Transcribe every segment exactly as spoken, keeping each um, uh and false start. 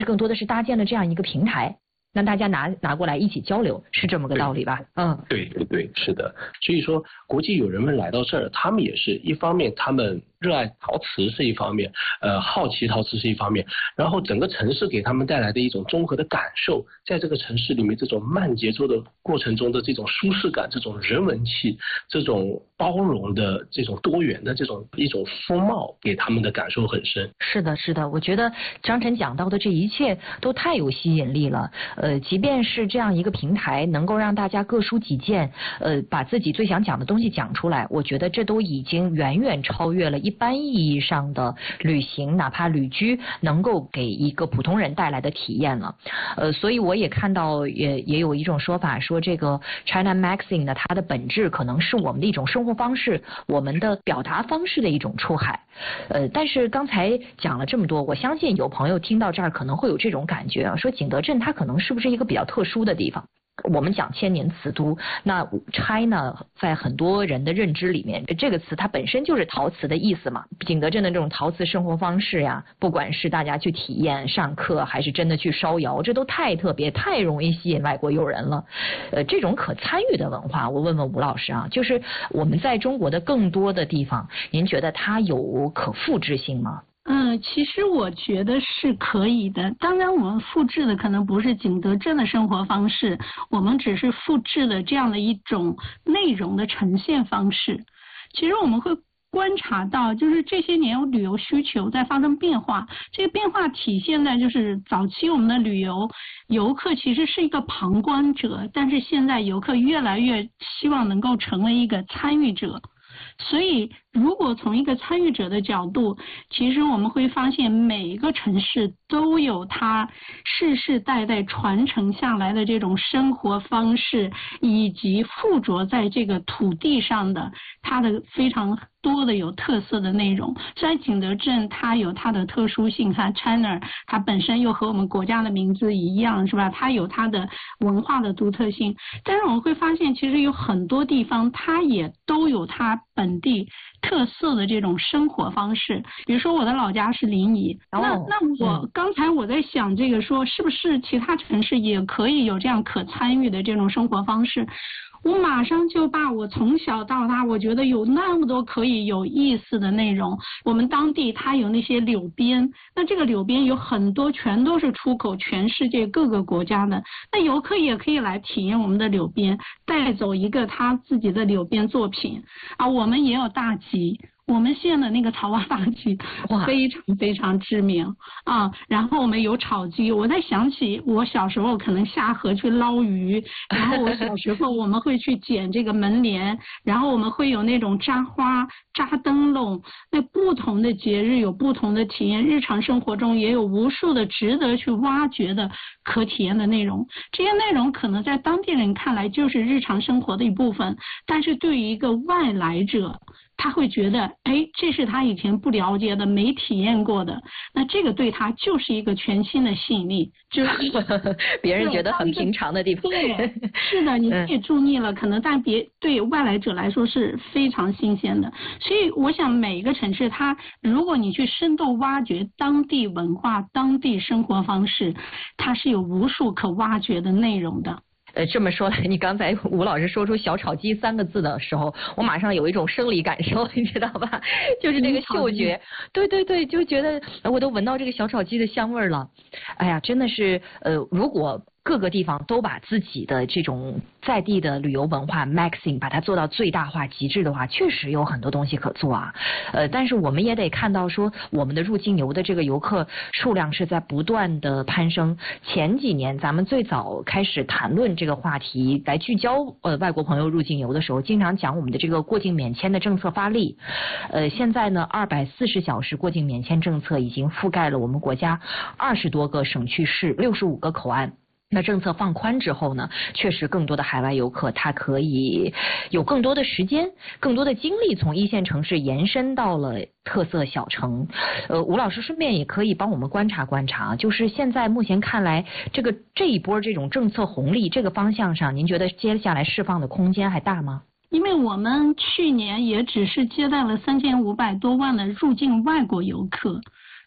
更多的是搭建了这样一个平台。让大家拿拿过来一起交流，是这么个道理吧？嗯， 对对对，是的。所以说，国际友人们来到这儿，他们也是一方面，他们热爱陶瓷是一方面，呃，好奇陶瓷是一方面，然后整个城市给他们带来的一种综合的感受，在这个城市里面，这种慢节奏的过程中的这种舒适感，这种人文气，这种包容的这种多元的这种一种风貌，给他们的感受很深。 是的，是的，我觉得张晨讲到的这一切都太有吸引力了。呃，即便是这样一个平台，能够让大家各抒己见，呃，把自己最想讲的东西讲出来，我觉得这都已经远远超越了一般意义上的旅行，哪怕旅居能够给一个普通人带来的体验了。呃，所以我也看到也也有一种说法说，这个 China Magazine 呢，它的本质可能是我们的一种生活方式，我们的表达方式的一种出海。呃，但是刚才讲了这么多，我相信有朋友听到这儿可能会有这种感觉啊，说景德镇它可能是不是一个比较特殊的地方？我们讲千年瓷都，那 China 在很多人的认知里面，这个词它本身就是陶瓷的意思嘛。景德镇的这种陶瓷生活方式呀，不管是大家去体验、上课，还是真的去烧窑，这都太特别、太容易吸引外国友人了。呃，这种可参与的文化，我问问吴老师啊，就是我们在中国的更多的地方，您觉得它有可复制性吗？ 嗯，其实我觉得是可以的。当然，我们复制的可能不是景德镇的生活方式，我们只是复制了这样的一种内容的呈现方式。其实我们会观察到，就是这些年旅游需求在发生变化，这个变化体现在就是早期我们的旅游游客其实是一个旁观者，但是现在游客越来越希望能够成为一个参与者。所以如果从一个参与者的角度，其实我们会发现每一个城市都有它世世代代传承下来的这种生活方式，以及附着在这个土地上的它的非常多的有特色的内容。虽然景德镇它有它的特殊性，它 China 它本身又和我们国家的名字一样，是吧？它有它的文化的独特性，但是我们会发现其实有很多地方它也都有它本地特色的这种生活方式。比如说我的老家是临沂， 哦、 那那我、嗯、刚才我在想这个说是不是其他城市也可以有这样可参与的这种生活方式，我马上就把我从小到大我觉得有那么多可以有意思的内容。我们当地它有那些柳边，那这个柳边有很多全都是出口全世界各个国家的，那游客也可以来体验我们的柳边，带走一个他自己的柳边作品啊。我们也有大集，我们县的那个草蛙大集非常非常知名啊，然后我们有炒鸡。我在想起我小时候可能下河去捞鱼，然后我小时候我们会去捡这个门帘，然后我们会有那种扎花、扎灯笼。那不同的节日有不同的体验，日常生活中也有无数的值得去挖掘的可体验的内容。这些内容可能在当地人看来就是日常生活的一部分，但是对于一个外来者，他会觉得，哎，这是他以前不了解的、没体验过的，那这个对他就是一个全新的吸引力，就是别人觉得很平常的地方。 对，是的，你也注意了，可能但别对外来者来说是非常新鲜的。所以我想每一个城市，它如果你去深度挖掘当地文化、当地生活方式，它是有无数可挖掘的内容的。 呃，这么说来，你刚才吴老师说出小炒鸡三个字的时候，我马上有一种生理感受，你知道吧？就是这个嗅觉，对对对，就觉得我都闻到这个小炒鸡的香味了。哎呀，真的是，呃，如果各个地方都把自己的这种在地的旅游文化 maxing 把它做到最大化极致的话，确实有很多东西可做啊。呃，但是我们也得看到说，我们的入境游的这个游客数量是在不断的攀升。前几年咱们最早开始谈论这个话题，来聚焦呃外国朋友入境游的时候，经常讲我们的这个过境免签的政策发力。呃，现在呢，二百四十小时过境免签政策已经覆盖了我们国家二十多个省区市，六十五个口岸。那政策放宽之后呢，确实更多的海外游客他可以有更多的时间、更多的精力从一线城市延伸到了特色小城。呃，吴老师顺便也可以帮我们观察观察，就是现在目前看来，这个这一波这种政策红利这个方向上，您觉得接下来释放的空间还大吗？ 因为我们去年也只是接待了三千五百多万的入境外国游客。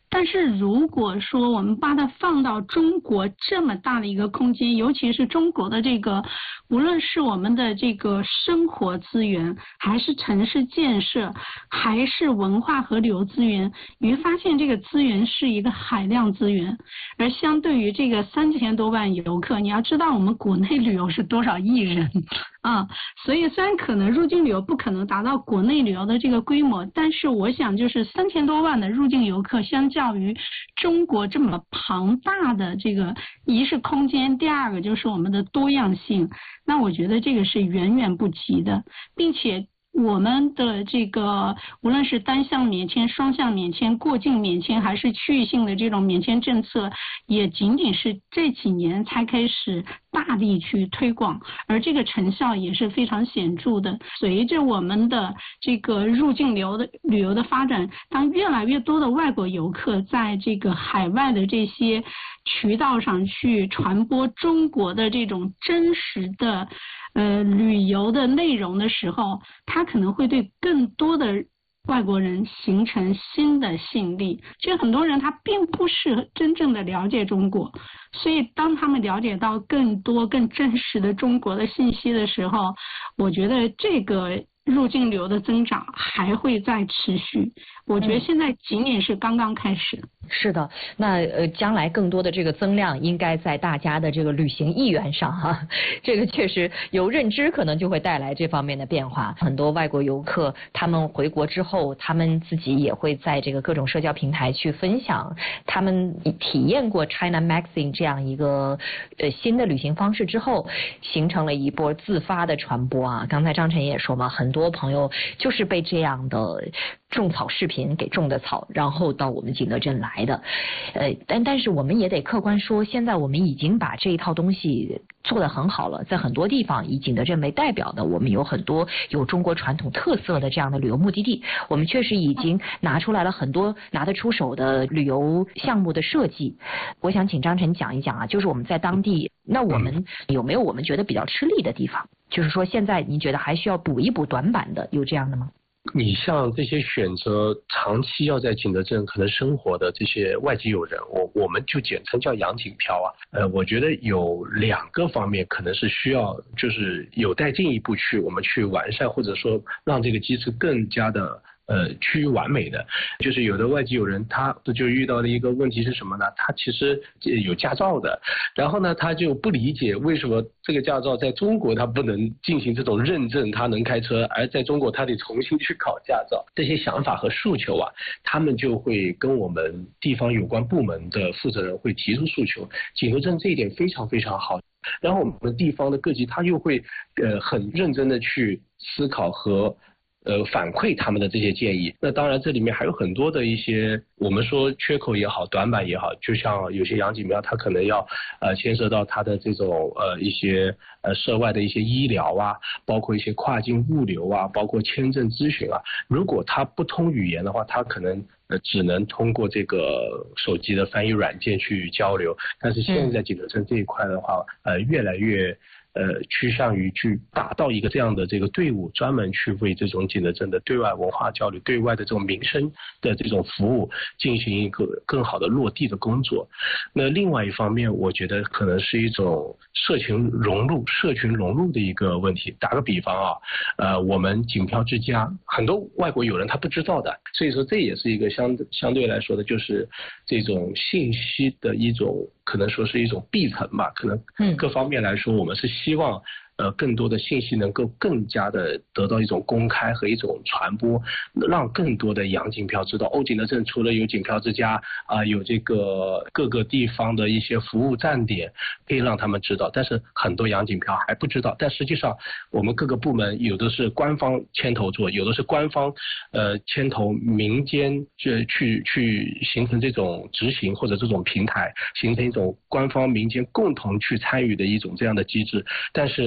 但是如果说我们把它放到中国这么大的一个空间，尤其是中国的这个，无论是我们的这个生活资源，还是城市建设，还是文化和旅游资源，你会发现这个资源是一个海量资源。而相对于这个三千多万游客，你要知道我们国内旅游是多少亿人啊，所以虽然可能入境旅游不可能达到国内旅游的这个规模，但是我想就是三千多万的入境游客，相较于中国这么庞大的这个，一是空间，第二个就是我们的多样性，那我觉得这个是远远不及的，并且我们的这个无论是单向免签、双向免签、过境免签，还是区域性的这种免签政策，也仅仅是这几年才开始大力去推广，而这个成效也是非常显著的。随着我们的这个入境流的旅游的发展，当越来越多的外国游客在这个海外的这些渠道上去传播中国的这种真实的呃旅游的内容的时候，它可能会对更多的外国人形成新的吸引力。其实很多人他并不是真正的了解中国，所以当他们了解到更多更真实的中国的信息的时候，我觉得这个入境旅游的增长还会再持续。我觉得现在仅仅是刚刚开始。 嗯、是的，那呃，将来更多的这个增量应该在大家的这个旅行意愿上哈、啊，这个确实有认知，可能就会带来这方面的变化。很多外国游客他们回国之后，他们自己也会在这个各种社交平台去分享他们体验过 China Magazine 这样一个呃新的旅行方式之后，形成了一波自发的传播啊。刚才张晨也说嘛，很多朋友就是被这样的种草视频给种的草，然后到我们景德镇来的，呃，但但是我们也得客观说，现在我们已经把这一套东西做得很好了，在很多地方以景德镇为代表的，我们有很多有中国传统特色的这样的旅游目的地，我们确实已经拿出来了很多拿得出手的旅游项目的设计。我想请张晨讲一讲啊，就是我们在当地，那我们有没有我们觉得比较吃力的地方？就是说现在你觉得还需要补一补短板的，有这样的吗？ 你像这些选择长期要在景德镇可能生活的这些外籍友人，我我们就简称叫洋景漂啊。呃，我觉得有两个方面可能是需要，就是有待进一步去我们去完善，或者说让这个机制更加的呃趋于完美的。就是有的外籍友人他就遇到的一个问题是什么呢？他其实有驾照的，然后呢他就不理解为什么这个驾照在中国他不能进行这种认证，他能开车，而在中国他得重新去考驾照。这些想法和诉求啊，他们就会跟我们地方有关部门的负责人会提出诉求。景德镇这一点非常非常好，然后我们地方的各级他又会呃很认真的去思考和呃，反馈他们的这些建议。那当然这里面还有很多的一些我们说缺口也好，短板也好，就像有些洋景庙它可能要呃牵涉到它的这种呃一些呃涉外的一些医疗啊，包括一些跨境物流啊，包括签证咨询啊，如果它不通语言的话，它可能呃只能通过这个手机的翻译软件去交流。但是现在景德镇这一块的话，呃越来越呃，趋向于去打造一个这样的这个队伍，专门去为这种景德镇的对外文化交流、对外的这种民生的这种服务进行一个更好的落地的工作。那另外一方面，我觉得可能是一种社群融入、社群融入的一个问题。打个比方啊，呃，我们景漂之家很多外国友人他不知道的，所以说这也是一个相相对来说的，就是这种信息的一种，可能说是一种闭层吧。可能各方面来说，我们是希望呃更多的信息能够更加的得到一种公开和一种传播，让更多的洋景漂知道，哦，景德镇除了有景漂之家啊、呃，有这个各个地方的一些服务站点，可以让他们知道。但是很多洋景漂还不知道，但实际上我们各个部门有的是官方牵头做，有的是官方呃牵头民间去去去形成这种执行或者这种平台，形成一种官方民间共同去参与的一种这样的机制。但是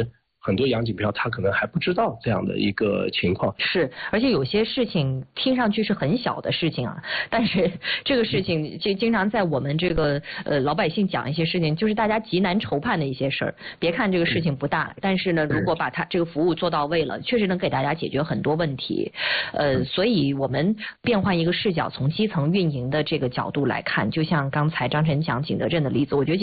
很多洋锦标他可能还不知道这样的一个情况。 是，而且有些事情听上去是很小的事情啊，但是这个事情就经常在我们这个呃老百姓讲一些事情，就是大家极难筹判的一些事儿。别看这个事情不大，但是呢，如果把它这个服务做到位了，确实能给大家解决很多问题。呃，所以我们变换一个视角，从基层运营的这个角度来看，就像刚才张晨讲景德镇的例子，我觉得